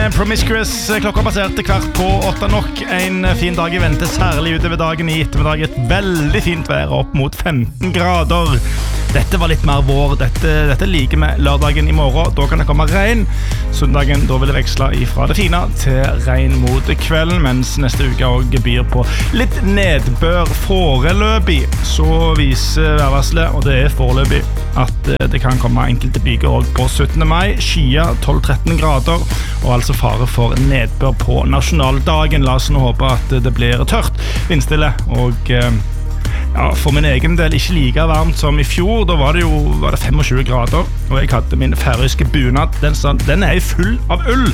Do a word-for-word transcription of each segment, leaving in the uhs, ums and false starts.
med Promiscuous. Klokka passerte kvart på åtte nok. En fin dag i vente, særlig utover dagen i ettermiddag. Et veldig fint vær opp mot femten grader. Dette var litt mer vår. Dette, dette liker vi lørdagen i morgen. Da kan det komme regn. Søndagen, da vil det veksle ifra det fine til regn mot kvelden, mens neste uke også byr på litt nedbør foreløpig. Så viser værvarselet, og det er foreløpig, at det kan komme enkelte byger også på syttende mai. Skyer tolv til tretten grader, og altså fare for nedbør på nasjonaldagen. La oss nå håpe at det blir tørt, vindstille og... Ja, for min egen del ikke like varmt som i fjor. Da var det jo var det tjuefem grader, og jeg hadde min færøyske bunad. Den, den er full av ull.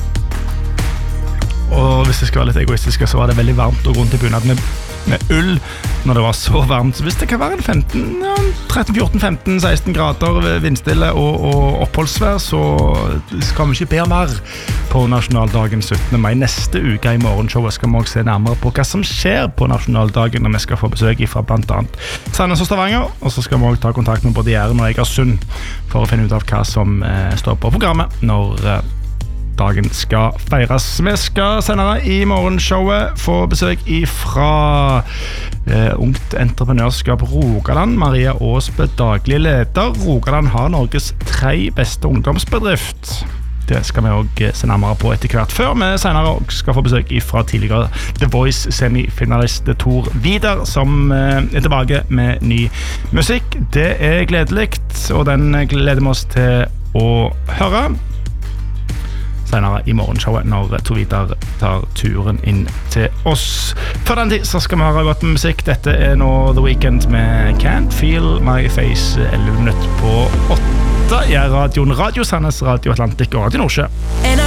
Og hvis det skal være litt egoistisk, så var det veldig varmt å gå rundt i bunad med, med ull når det var så varmt. Så hvis det kan være en femten, tretten, fjorten, femten, seksten grader vindstille og, og oppholdsvær, så skal vi ikke be mer på nasjonaldagen syttende mai. Neste uke i morgenshowet skal vi også se nærmere på hva som skjer på nasjonaldagen når vi skal få besøk fra blant annet Sandnes og Stavanger, og så skal vi også ta kontakt med både Jæren og Egersund for å finne ut av hva som eh, står på programmet når eh, dagen skal feires. Vi skal senere i morgenshowet få besøk fra eh, Ungt Entreprenørskap Rogaland. Maria Aasbø, daglig leder. Rogaland har Norges tre beste ungdomsbedrift. Det skal vi også se nærmere på etter hvert, før vi senere skal få besøk fra tidligere The Voice semifinalist Tor Vidar, som er tilbake med ny musikk. Det er gledelig, og den gleder vi oss til å høre senere i morgenshowet når Tor Vidar tar turen inn til oss. Før den tid så skal vi høre godt med musikk. Dette er nå The Weeknd med Can't Feel My Face, elleve minutter på åtte. Jeg er radioen Radio Sandnes, Radio Atlantic og Radio Nordsjø.